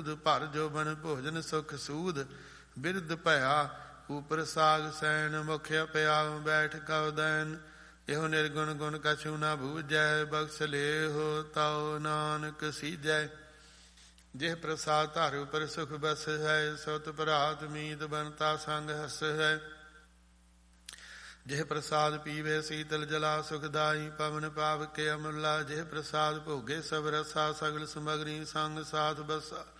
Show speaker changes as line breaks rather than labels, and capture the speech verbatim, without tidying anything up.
दूध भर जोबन भोजन सुख सूद बिरद भया ऊपर साग सैन मुख प्या बैठ कव दैन एहो निर्गुण गुण कछु न भूजै बख्श ले हो ताओ नानक सीजै जिह प्रसाद धर उपर सुख बस है सुत भरात मीत बनता संग हस है जिह प्रसाद पीवे शीतल जला सुखदाई पवन पाव के अमला जिह प्रसाद भोगे सब रसा सगल समगरी संग साथ बसा